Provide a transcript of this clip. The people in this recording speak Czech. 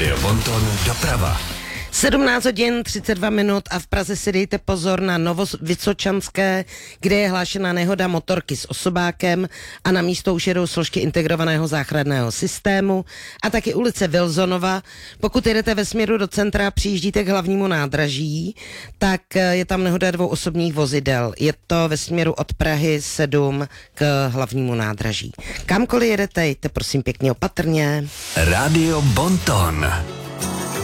Rádio Bonton doprava. 17 hodin 32 minut a v Praze si dejte pozor na Novovysočanské, kde je hlášená nehoda motorky s osobákem a na místo už jedou složky integrovaného záchranného systému a taky ulice Wilsonova. Pokud jedete ve směru do centra, přijíždíte k hlavnímu nádraží, tak je tam nehoda 2 osobních vozidel. Je to ve směru od Prahy 7 k hlavnímu nádraží. Kamkoliv jedete, jděte prosím pěkně opatrně. Rádio Bonton.